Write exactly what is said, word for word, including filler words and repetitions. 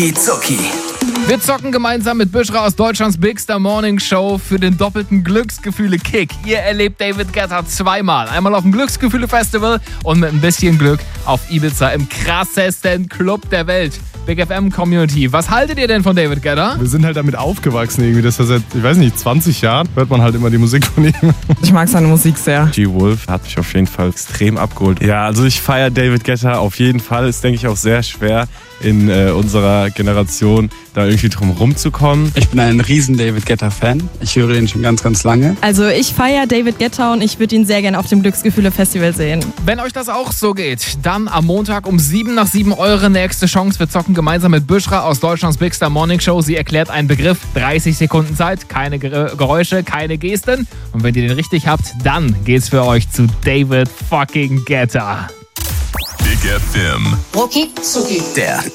Zucki. Wir zocken gemeinsam mit Büschra aus Deutschlands Bigster Morning Show für den doppelten Glücksgefühle-Kick. Ihr erlebt David Guetta zweimal. Einmal auf dem Glücksgefühle-Festival und mit ein bisschen Glück auf Ibiza im krassesten Club der Welt. Big F M Community. Was haltet ihr denn von David Guetta? Wir sind halt damit aufgewachsen irgendwie. Das ist ja seit, ich weiß nicht, zwanzig Jahren hört man halt immer die Musik von ihm. Ich mag seine Musik sehr. G-Wolf hat mich auf jeden Fall extrem abgeholt. Ja, also ich feiere David Guetta auf jeden Fall. Ist, denke ich, auch sehr schwer in äh, unserer Generation da irgendwie drum rumzukommen. Ich bin ein riesen David Guetta-Fan. Ich höre ihn schon ganz, ganz lange. Also ich feiere David Guetta und ich würde ihn sehr gerne auf dem Glücksgefühle-Festival sehen. Wenn euch das auch so geht, dann am Montag um sieben nach sieben eure nächste Chance. Wir zocken gemeinsam mit Büschra aus Deutschlands Bigster Morning Show. Sie erklärt einen Begriff, dreißig Sekunden Zeit, keine Ger- Geräusche, keine Gesten. Und wenn ihr den richtig habt, dann geht's für euch zu David fucking Guetta. Big F M. Rucki Zucki. Der